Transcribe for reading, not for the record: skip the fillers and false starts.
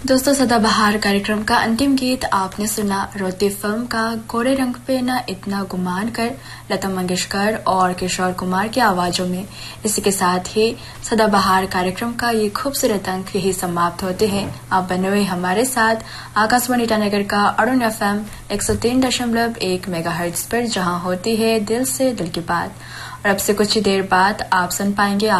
दोस्तों, सदाबहार कार्यक्रम का अंतिम गीत आपने सुना रोती फिल्म का गोरे रंग पे न इतना गुमान कर, लता मंगेशकर और किशोर कुमार की आवाजों में। इसी के साथ ही सदाबहार कार्यक्रम का ये खूबसूरत अंक यही समाप्त होते हैं। आप बने हुए हमारे साथ आकाशवाणी ईटानगर का अरुण FM 103.1 मेगाहर्ट्ज पर, जहां होती है दिल से दिल की बात। और अब से कुछ ही देर बाद आप सुन पाएंगे